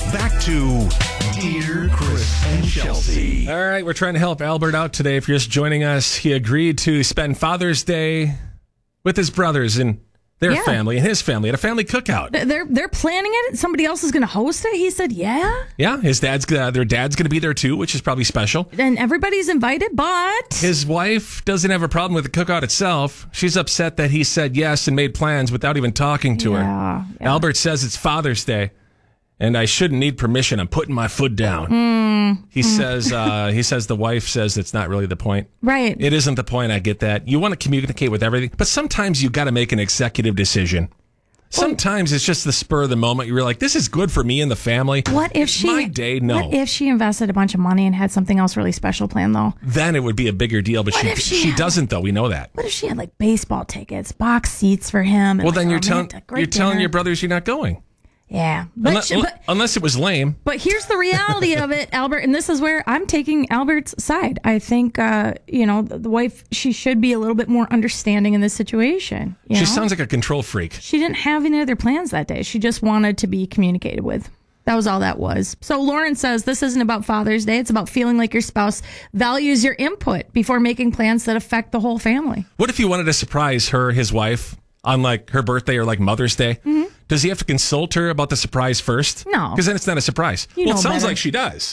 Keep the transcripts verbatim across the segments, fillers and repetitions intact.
back to Dear Chris and Chelsea. All right, we're trying to help Albert out today. If you're just joining us, he agreed to spend Father's Day with his brothers and their Yeah. family and his family at a family cookout. They're they're planning it. Somebody else is going to host it. He said, "Yeah," Yeah, his dad's uh, their dad's going to be there too, which is probably special. and everybody's invited. But His wife doesn't have a problem with the cookout itself. She's upset that he said yes and made plans without even talking to her. Yeah, yeah. Albert says it's Father's Day, and I shouldn't need permission. I'm putting my foot down. Mm, he says. Uh, he says the wife says it's not really the point. right, It isn't the point. I get that. You want to communicate with everything, but sometimes you got to make an executive decision. Sometimes it's just the spur of the moment. You're like, this is good for me and the family. what if It's she? my day? No. What if she invested a bunch of money and had something else really special planned though? Then it would be a bigger deal, but What she if she she had- doesn't though. We know that. What if she had like baseball tickets, box seats for him? And Well, then like, you're a telling romantic- great you're telling dinner? your brothers you're not going. Yeah, but, Unless, she- but unless it was lame. But here's the reality of it, Albert, and this is where I'm taking Albert's side. I think, uh, you know, the, the wife, she should be a little bit more understanding in this situation. You She know? sounds like a control freak. She didn't have any other plans that day. She just wanted to be communicated with. That was all that was. So Lauren says this isn't about Father's Day. It's about feeling like your spouse values your input before making plans that affect the whole family. What if you wanted to surprise her, his wife, on like her birthday or like Mother's Day? Mm-hmm. Does he have to consult her about the surprise first? No. Because then it's not a surprise. You well, it know sounds better. like she does.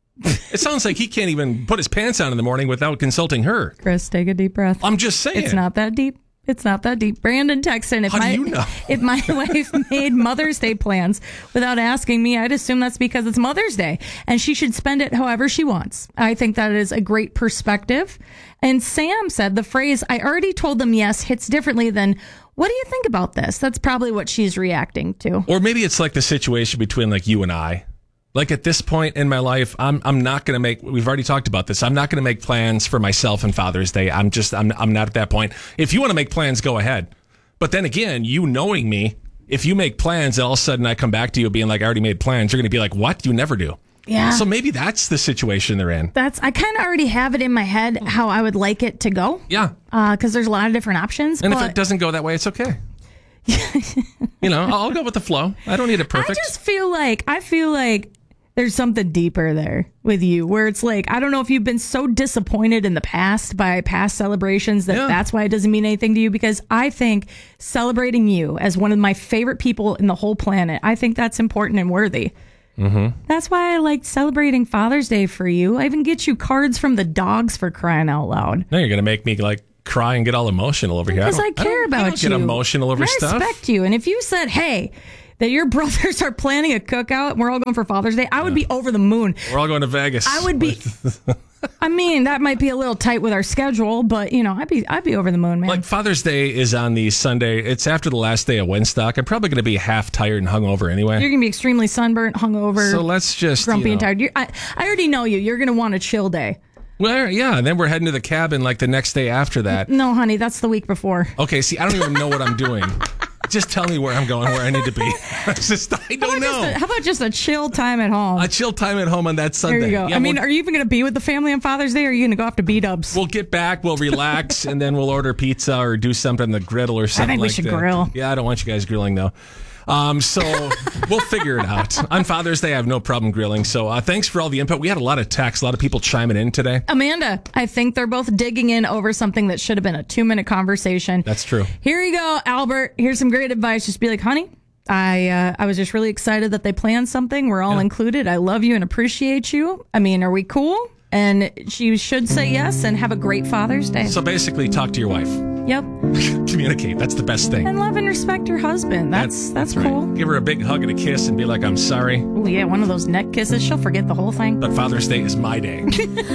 It sounds like he can't even put his pants on in the morning without consulting her. Chris, take a deep breath. I'm just saying. It's not that deep. It's not that deep. Brandon texted in, if How do my you know? if my wife made Mother's Day plans without asking me, I'd assume that's because it's Mother's Day and she should spend it however she wants. I think that is a great perspective. And Sam said the phrase, "I already told them yes," hits differently than, "What do you think about this?" That's probably what she's reacting to. Or maybe it's like the situation between like you and I. Like at this point in my life, I'm I'm not going to make. We've already talked about this. I'm not going to make plans for myself and Father's Day. I'm just I'm I'm not at that point. If you want to make plans, go ahead. But then again, you knowing me, if you make plans, and all of a sudden I come back to you being like, I already made plans, you're going to be like, what? You never do. Yeah. So maybe that's the situation they're in. That's I kind of already have it in my head how I would like it to go. Yeah. Because there's a lot of different options. And but if it doesn't go that way, it's okay. You know, I'll go with the flow. I don't need it perfect. I just feel like I feel like there's something deeper there with you where it's like, I don't know if you've been so disappointed in the past by past celebrations that Yeah. that's why it doesn't mean anything to you, because I think celebrating you as one of my favorite people in the whole planet, I think that's important and worthy. Mm-hmm. That's why I like celebrating Father's Day for you. I even get you cards from the dogs, for crying out loud. No, you're going to make me like cry and get all emotional over here. Because I, don't- care don't- about I don't you. get emotional over and stuff. I respect you. And if you said, hey, that your brothers are planning a cookout and we're all going for Father's Day, I would be over the moon. We're all going to Vegas. I would be. I mean, that might be a little tight with our schedule, but you know, I'd be I'd be over the moon, man. Like Father's Day is on the Sunday. It's after the last day of Winstock. I'm probably going to be half tired and hungover anyway. You're gonna be extremely sunburnt, hungover, So let's just grumpy you know, and tired. You're, I I already know you. You're gonna want a chill day. Well, yeah, and then we're heading to the cabin like the next day after that. No, honey, that's the week before. Okay, see, I don't even know what I'm doing. Just tell me where I'm going, where I need to be. It's just, I How don't about, just know. a, how about just a chill time at home? A chill time at home on that Sunday. there you go. Yeah, I mean, we'll, are you even gonna be with the family on Father's Day, or are you gonna go off to B-dubs? we'll get back, we'll relax, and then we'll order pizza or do something on the griddle or something think we like should that. grill. Yeah, I don't want you guys grilling, though. Um, so we'll figure it out. On Father's Day, I have no problem grilling. So uh, thanks for all the input. We had a lot of texts, a lot of people chiming in today. Amanda, I think they're both digging in over something that should have been a two-minute conversation. That's true. Here you go, Albert. Here's some great advice. Just be like, honey, I uh, I was just really excited that they planned something. We're all Yeah. included. I love you and appreciate you. I mean, are we cool? And she should say yes and have a great Father's Day. So basically, talk to your wife. Yep. Communicate. That's the best thing. And love and respect your husband. That's that's, right. cool. Give her a big hug and a kiss and be like, I'm sorry, Oh, yeah, one of those neck kisses. She'll forget the whole thing. but Father's Day is my day.